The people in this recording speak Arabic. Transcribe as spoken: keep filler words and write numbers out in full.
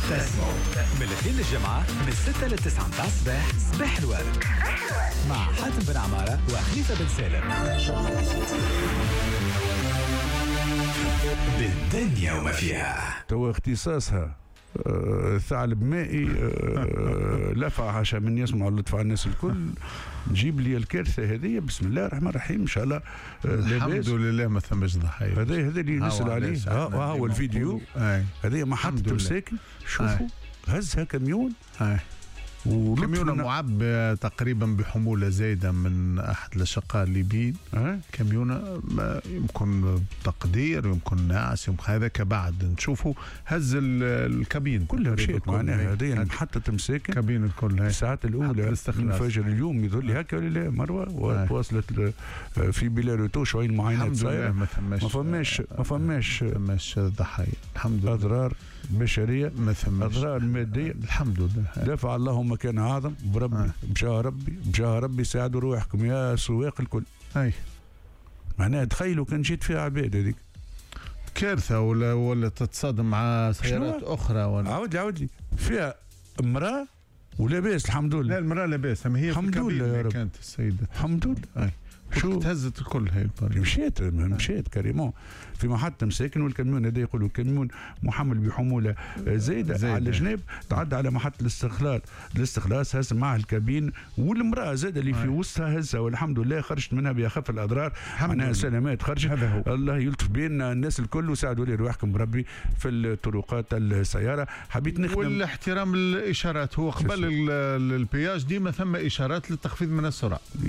بسمو من الاثنين للجمعة من ستة لتسعة متاع الصباح. صباح الورد مع حاتم بن عمارة وخليفة بن سالم. بالدنيا وما فيها. تو اختصاصها أه ثعلب مائي أه لفع عشان من يسمع لطفع الناس الكل. نجيب لي الكارثه هذه بسم الله الرحمن الرحيم ان شاء الله. أه الحمد لله ما ثمش ضحايا. هذا هذا اللي نسال عليه. ها هو الفيديو هذا محطة مساكن. شوفوا هزها كاميون. هاي كاميون معبى تقريبا بحمولة زايدة من أحد الأشقاء الليبيين. كاميون يمكن تقدير يمكن ناس يمكن هذا كبعد نشوفوا هز الكابين كلها مشيت معناها هذه محطة مساكن كابين الكل. الساعات الأولى من فجر اليوم يظل لي هكا ولا لا مروة وتواصلت في بيلاروتو شوية معينات صايرة. ما فماش ما فماش ما فماش ما فماش ضحايا الحمد لله. أضرار بشرية ما فماش أضرار مادية الحمد لله. دافع اللهم كان أعظم بربي مشاه ربي مشاه ربي ساعدوا روحكم يا سواق الكل. أي معناها تخيلوا كان جيت فيها عباد هذيك كارثة ولا ولا تتصادم مع سيارات أخرى ولا عاود لي عاود لي فيها امرأة ولاباس الحمد لله. لا المرأة لاباس أما هي الحمد لله يا رب كانت السيدة الحمد لله. أي شو تهزت الكل هاي الباري مشيت مشيت كريمون في محطة مساكن والكاميون هذا يقولوا كاميون محمل بحمولة زايدة, زايدة على الجناب تعدى على محطة الاستخلاص الاستخلاص هز معها الكابين والمرأة زادة اللي في وسطها هزها والحمد لله خرجت منها بأخف الأضرار. معناها سلامات خرجت. الله يلطف بين الناس الكل وساعدوا لي روحكم بربي في الطرقات السيارة. حبيت نخدم والاحترام الإشارات. هو قبل البياج ديما ثم إشارات للتخفيض من السرعة.